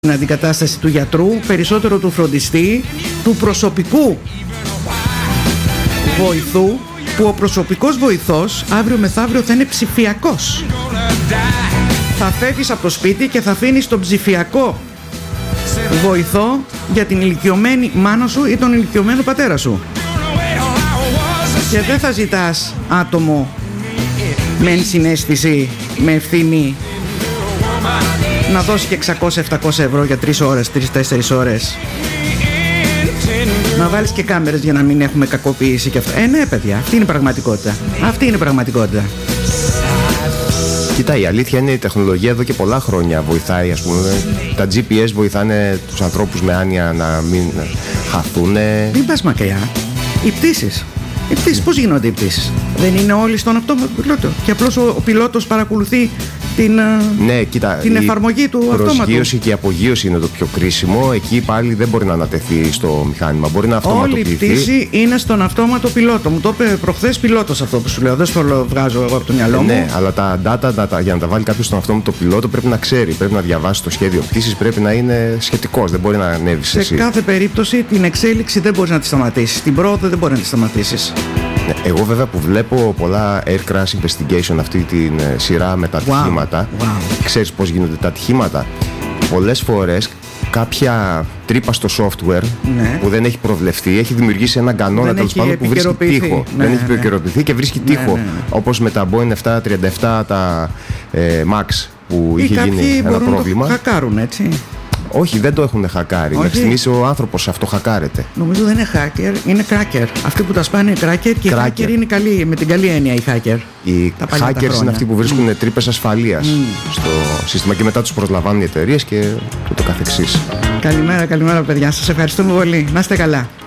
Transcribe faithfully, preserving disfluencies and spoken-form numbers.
την αντικατάσταση του γιατρού, περισσότερο του φροντιστή, του προσωπικού βοηθού, που ο προσωπικός βοηθός αύριο μεθαύριο θα είναι ψηφιακός. Θα φεύγεις από το σπίτι και θα αφήνεις τον ψηφιακό βοηθό για την ηλικιωμένη μάνα σου ή τον ηλικιωμένο πατέρα σου. Και δεν θα ζητάς άτομο με ενσυναίσθηση, με ευθύνη, να δώσει και εξακόσια επτακόσια ευρώ για τρεις ώρες, τρεις τέσσερις ώρες. Να βάλεις και κάμερες για να μην έχουμε κακοποίηση και αυτά. Ε, ναι, παιδιά, αυτή είναι η πραγματικότητα. Αυτή είναι η πραγματικότητα. Κοίτα, η αλήθεια είναι η τεχνολογία εδώ και πολλά χρόνια βοηθάει, ας πούμε. Τα τζι πι ες βοηθάνε τους ανθρώπους με άνοια να μην χαθούν. Μην πας μακριά. Οι πτήσεις. Οι πτήσεις, πώς γίνονται οι πτήσεις? Δεν είναι όλοι στον αυτόματο πιλότο? Και απλώς ο, ο πιλότος παρακολουθεί την, ναι, κοίτα, την εφαρμογή του αυτόματου. Η προσγείωση και η απογείωση είναι το πιο κρίσιμο. Εκεί πάλι δεν μπορεί να ανατεθεί στο μηχάνημα. Μπορεί να αυτοματοποιηθεί. Όλη η πτήση είναι στον αυτόματο πιλότο. Μου το είπε προχθές πιλότος αυτό που σου λέω. Δεν στο βγάζω εγώ από το μυαλό μου. Ναι, αλλά τα data, τα, τα, για να τα βάλει κάποιος στον αυτόματο πιλότο πρέπει να ξέρει. Πρέπει να διαβάσει το σχέδιο πτήσης. Πρέπει να είναι σχετικός. Δεν μπορεί να ανέβει σε εσύ. Σε κάθε περίπτωση την εξέλιξη δεν μπορεί να τη σταματήσει. Την πρόοδο δεν μπορεί να τη σταματήσει. Εγώ βέβαια που βλέπω πολλά Air Crash Investigation, αυτή την σειρά με τα ατυχήματα, wow, wow. Ξέρεις πώς γίνονται τα ατυχήματα? Πολλές φορές κάποια τρύπα στο software, ναι, που δεν έχει προβλεφθεί, έχει δημιουργήσει έναν κανόνα τέλος πάντων που βρίσκει τοίχο. Ναι, δεν έχει επικαιροποιηθεί, ναι, και βρίσκει τοίχο. Ναι, ναι, ναι. Όπως με τα Boeing επτακόσια τριάντα επτά, τα ε, Max που ή είχε γίνει ένα πρόβλημα. Το χακάρουν, έτσι. Όχι, δεν το έχουν χακάρει. Μέχρι στιγμής ο άνθρωπος αυτό χακάρεται. Νομίζω δεν είναι hacker, είναι cracker. Αυτοί που τα σπάνε είναι cracker και οι hacker είναι καλή, με την καλή έννοια οι hacker. Οι hackers είναι αυτοί που βρίσκουν mm. τρύπες ασφαλείας mm. στο σύστημα και μετά τους προσλαμβάνουν οι εταιρείες και το καθεξής. Καλημέρα, καλημέρα παιδιά. Σας ευχαριστούμε πολύ. Να είστε καλά.